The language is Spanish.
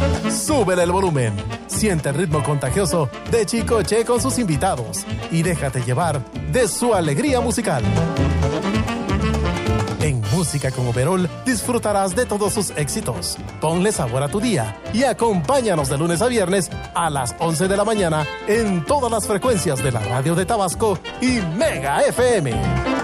Súbele el volumen, siente el ritmo contagioso de Chicoche con sus invitados y déjate llevar de su alegría musical. En Música con Overol disfrutarás de todos sus éxitos. Ponle sabor a tu día y acompáñanos de lunes a viernes a las 11 de la mañana en todas las frecuencias de la radio de Tabasco y Mega FM.